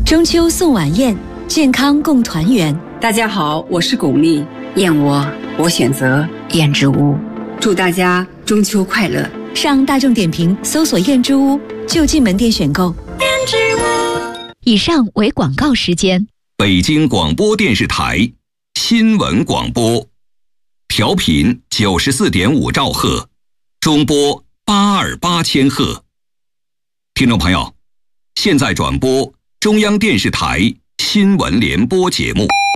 中秋送晚宴，健康共团圆。 大家好，我是巩俐，燕窝我选择燕之屋。祝大家中秋快乐！ 上大众点评搜索燕之屋，就近门店选购。燕之屋。以上为广告时间。 北京广播电视台新闻广播，调频94.5兆赫，中波828千赫。听众朋友，现在转播中央电视台新闻联播节目。